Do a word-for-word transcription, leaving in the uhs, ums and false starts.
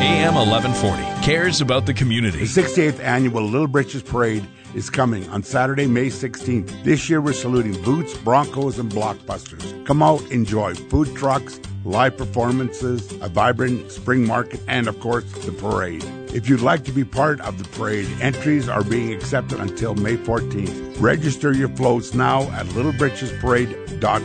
M eleven forty cares about the community. The sixty-eighth Annual Little Britches Parade is coming on Saturday, May sixteenth. This year we're saluting Boots, Broncos, and Blockbusters. Come out, enjoy food trucks, live performances, a vibrant spring market, and of course, the parade. If you'd like to be part of the parade, entries are being accepted until May fourteenth. Register your floats now at little britches parade dot com.